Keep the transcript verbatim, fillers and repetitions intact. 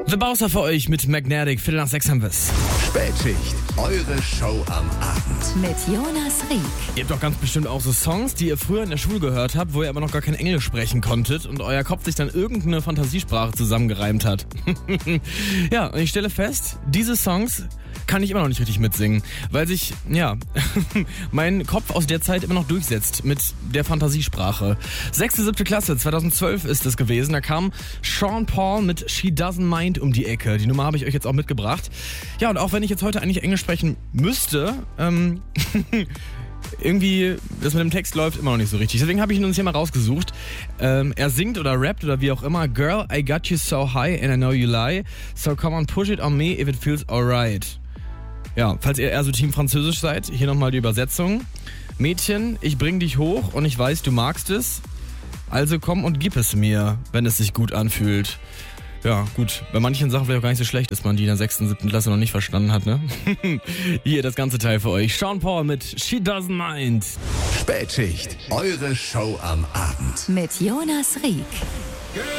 The Bowser für euch mit Magnetic. Viertel nach sechs haben wir's. Spätschicht, eure Show am Abend. Mit Jonas Rieck. Ihr habt doch ganz bestimmt auch so Songs, die ihr früher in der Schule gehört habt, wo ihr aber noch gar kein Englisch sprechen konntet und euer Kopf sich dann irgendeine Fantasiesprache zusammengereimt hat. Ja, und ich stelle fest, diese Songs kann ich immer noch nicht richtig mitsingen, weil sich, ja, mein Kopf aus der Zeit immer noch durchsetzt mit der Fantasiesprache. Sechste, siebte Klasse, zweitausendzwölf ist es gewesen, da kam Sean Paul mit She Doesn't Mind um die Ecke. Die Nummer habe ich euch jetzt auch mitgebracht. Ja, und auch wenn ich jetzt heute eigentlich Englisch sprechen müsste, ähm, irgendwie, das mit dem Text läuft immer noch nicht so richtig. Deswegen habe ich ihn uns hier mal rausgesucht. Ähm, er singt oder rappt oder wie auch immer. Girl, I got you so high and I know you lie. So come on, push it on me if it feels alright. Ja, falls ihr eher so Team Französisch seid, hier nochmal die Übersetzung. Mädchen, ich bring dich hoch und ich weiß, du magst es. Also komm und gib es mir, wenn es sich gut anfühlt. Ja, gut, bei manchen Sachen vielleicht auch gar nicht so schlecht, dass man die in der sechsten, siebten Klasse noch nicht verstanden hat, ne? Hier das ganze Teil für euch. Sean Paul mit She Doesn't Mind. Spätschicht, eure Show am Abend. Mit Jonas Rieck.